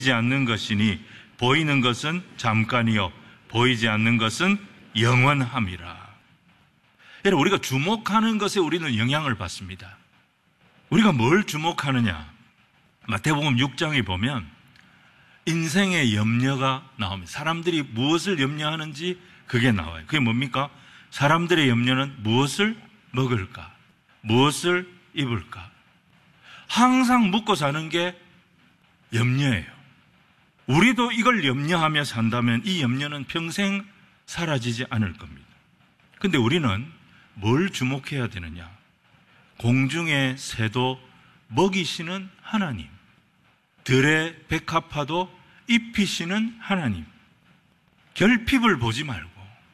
보이지 않는 것이니 보이는 것은 잠깐이요 보이지 않는 것은 영원함이라. 여러분, 우리가 주목하는 것에 우리는 영향을 받습니다. 우리가 뭘 주목하느냐? 마태복음 6장에 보면 인생의 염려가 나옵니다. 사람들이 무엇을 염려하는지 그게 나와요. 그게 뭡니까? 사람들의 염려는 무엇을 먹을까? 무엇을 입을까? 항상 묻고 사는 게 염려예요. 우리도 이걸 염려하며 산다면 이 염려는 평생 사라지지 않을 겁니다. 근데 우리는 뭘 주목해야 되느냐? 공중의 새도 먹이시는 하나님, 들의 백합화도 입히시는 하나님, 결핍을 보지 말고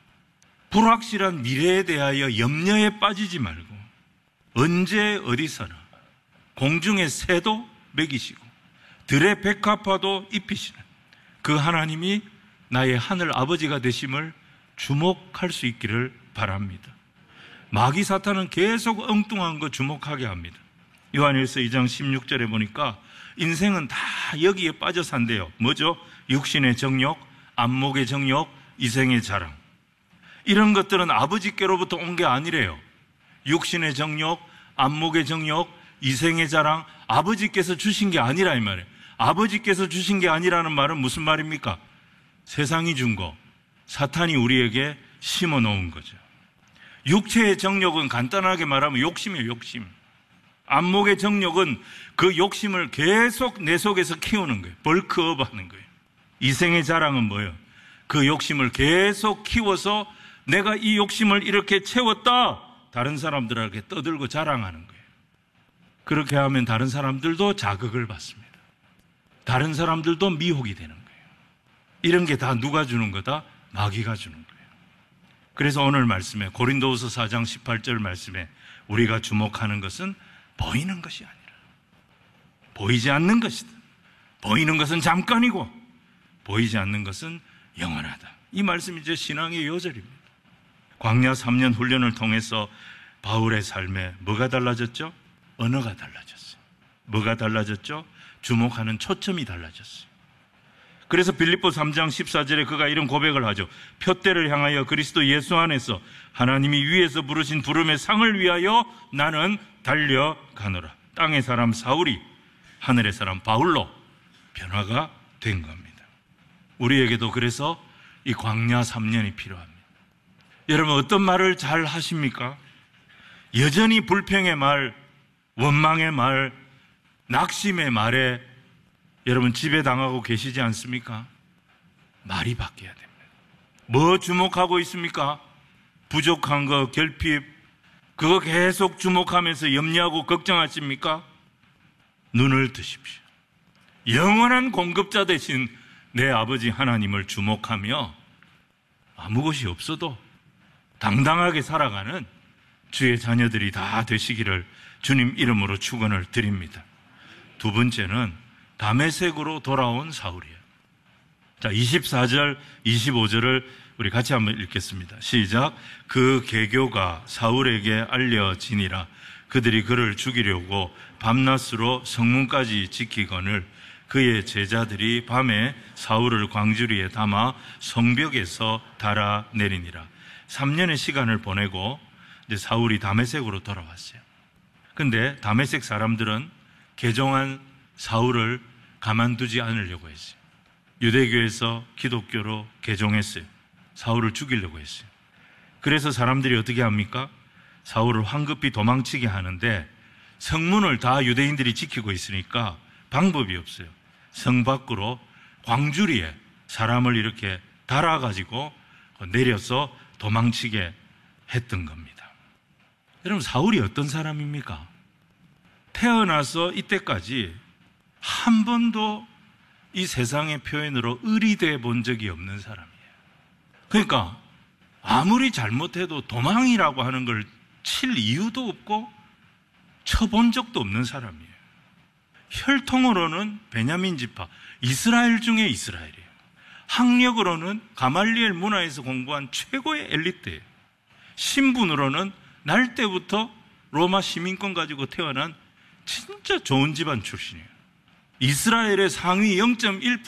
불확실한 미래에 대하여 염려에 빠지지 말고 언제 어디서나 공중의 새도 먹이시고 들의 백합화도 입히시는 그 하나님이 나의 하늘 아버지가 되심을 주목할 수 있기를 바랍니다. 마귀 사탄은 계속 엉뚱한 거 주목하게 합니다. 요한일서 2장 16절에 보니까 인생은 다 여기에 빠져 산대요. 뭐죠? 육신의 정욕, 안목의 정욕, 이생의 자랑. 이런 것들은 아버지께로부터 온 게 아니래요. 육신의 정욕, 안목의 정욕, 이생의 자랑, 아버지께서 주신 게 아니라 이 말이에요. 아버지께서 주신 게 아니라는 말은 무슨 말입니까? 세상이 준 거, 사탄이 우리에게 심어 놓은 거죠. 육체의 정욕은 간단하게 말하면 욕심이에요, 욕심. 안목의 정욕은 그 욕심을 계속 내 속에서 키우는 거예요. 벌크업 하는 거예요. 이생의 자랑은 뭐예요? 그 욕심을 계속 키워서 내가 이 욕심을 이렇게 채웠다, 다른 사람들에게 떠들고 자랑하는 거예요. 그렇게 하면 다른 사람들도 자극을 받습니다. 다른 사람들도 미혹이 되는 거예요. 이런 게 다 누가 주는 거다? 마귀가 주는 거예요. 그래서 오늘 말씀에 고린도후서 4장 18절 말씀에 우리가 주목하는 것은 보이는 것이 아니라 보이지 않는 것이다. 보이는 것은 잠깐이고 보이지 않는 것은 영원하다. 이 말씀이 이제 신앙의 요절입니다. 광야 3년 훈련을 통해서 바울의 삶에 뭐가 달라졌죠? 언어가 달라졌어요. 뭐가 달라졌죠? 주목하는 초점이 달라졌어요. 그래서 빌립보 3장 14절에 그가 이런 고백을 하죠. 표대를 향하여 그리스도 예수 안에서 하나님이 위에서 부르신 부름의 상을 위하여 나는 달려가노라. 땅의 사람 사울이 하늘의 사람 바울로 변화가 된 겁니다. 우리에게도 그래서 이 광야 3년이 필요합니다. 여러분, 어떤 말을 잘 하십니까? 여전히 불평의 말, 원망의 말, 낙심의 말에 여러분 지배당하고 계시지 않습니까? 말이 바뀌어야 됩니다. 뭐 주목하고 있습니까? 부족한 거, 결핍, 그거 계속 주목하면서 염려하고 걱정하십니까? 눈을 뜨십시오. 영원한 공급자 되신 내 아버지 하나님을 주목하며 아무 것이 없어도 당당하게 살아가는 주의 자녀들이 다 되시기를 주님 이름으로 축원을 드립니다. 두 번째는 다메섹으로 돌아온 사울이에요. 자, 24절, 25절을 우리 같이 한번 읽겠습니다. 시작. 그 계교가 사울에게 알려지니라. 그들이 그를 죽이려고 밤낮으로 성문까지 지키거늘 그의 제자들이 밤에 사울을 광주리에 담아 성벽에서 달아내리니라. 3년의 시간을 보내고 이제 사울이 다메섹으로 돌아왔어요. 근데 다메섹 사람들은 개종한 사울을 가만두지 않으려고 했어요. 유대교에서 기독교로 개종했어요. 사울을 죽이려고 했어요. 그래서 사람들이 어떻게 합니까? 사울을 황급히 도망치게 하는데 성문을 다 유대인들이 지키고 있으니까 방법이 없어요. 성 밖으로 광주리에 사람을 이렇게 달아가지고 내려서 도망치게 했던 겁니다. 여러분, 사울이 어떤 사람입니까? 태어나서 이때까지 한 번도 이 세상의 표현으로 의리돼 본 적이 없는 사람이에요. 그러니까 아무리 잘못해도 도망이라고 하는 걸 칠 이유도 없고 쳐본 적도 없는 사람이에요. 혈통으로는 베냐민 지파, 이스라엘 중에 이스라엘이에요. 학력으로는 가말리엘 문화에서 공부한 최고의 엘리트예요. 신분으로는 날 때부터 로마 시민권 가지고 태어난 진짜 좋은 집안 출신이에요. 이스라엘의 상위 0.1%